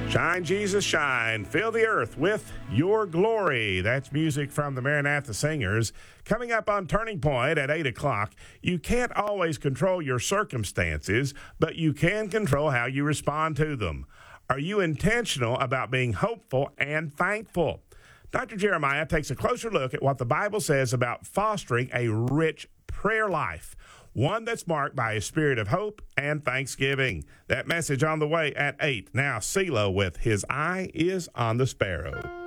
Shine, Jesus, shine. Fill the earth with your glory. That's music from the Maranatha Singers. Coming up on Turning Point at 8 o'clock, you can't always control your circumstances, but you can control how you respond to them. Are you intentional about being hopeful and thankful? Dr. Jeremiah takes a closer look at what the Bible says about fostering a rich prayer life, one that's marked by a spirit of hope and thanksgiving. That message on the way at 8. Now, CeeLo with His Eye is on the Sparrow.